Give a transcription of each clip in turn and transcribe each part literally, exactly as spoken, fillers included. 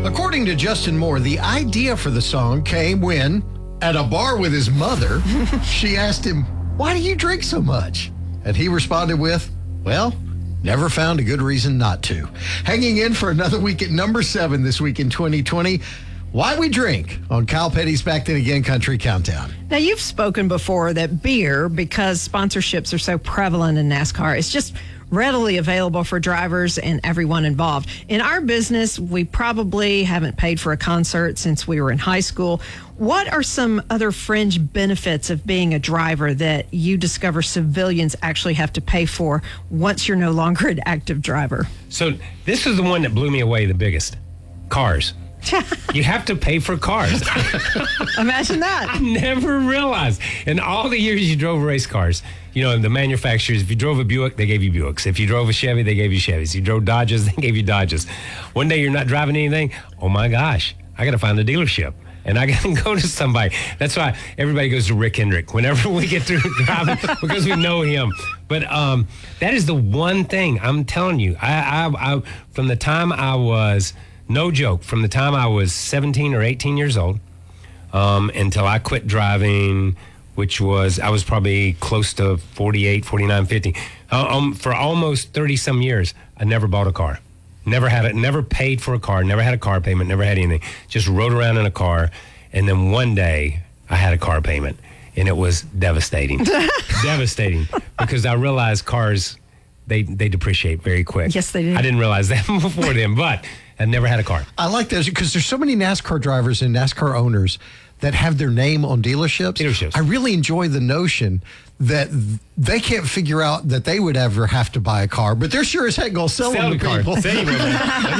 According to Justin Moore, the idea for the song came when, at a bar with his mother, she asked him, "Why do you drink so much?" And he responded with, "Well, never found a good reason not to." Hanging in for another week at number seven this week in twenty twenty, Why We Drink on Kyle Petty's Back Then Again Country Countdown. Now, you've spoken before that beer, because sponsorships are so prevalent in NASCAR, it's just readily available for drivers and everyone involved. In our business, we probably haven't paid for a concert since we were in high school. What are some other fringe benefits of being a driver that you discover civilians actually have to pay for once you're no longer an active driver? So this is the one that blew me away the biggest. Cars. You have to pay for cars. Imagine that. I never realized. In all the years you drove race cars, you know, the manufacturers, if you drove a Buick, they gave you Buicks. If you drove a Chevy, they gave you Chevys. You drove Dodges, they gave you Dodges. One day you're not driving anything. Oh, my gosh. I got to find a dealership. And I got to go to somebody. That's why everybody goes to Rick Hendrick whenever we get through driving, because we know him. But um, that is the one thing I'm telling you. I, I, I from the time I was... No joke, from the time I was seventeen or eighteen years old um, until I quit driving, which was, I was probably close to forty-eight, forty-nine, fifty. Uh, um, for almost thirty-some years, I never bought a car. Never had it, never paid for a car, never had a car payment, never had anything. Just rode around in a car, and then one day, I had a car payment, and it was devastating. Devastating, because I realized cars, they, they depreciate very quick. Yes, they do. I didn't realize that before then, but... I never had a car. I like that because there's so many NASCAR drivers and NASCAR owners that have their name on dealerships. Dealerships. I really enjoy the notion that they can't figure out that they would ever have to buy a car, but they're sure as heck going to sell, sell them to car. people. Sell you one, man. Let me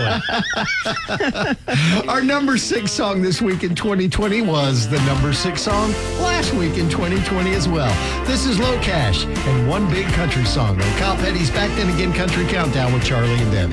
sell you one. Our number six song this week in twenty twenty was the number six song last week in twenty twenty as well. This is Low Cash and One Big Country Song on Kyle Petty's Back Then Again Country Countdown with Charlie and Debbie.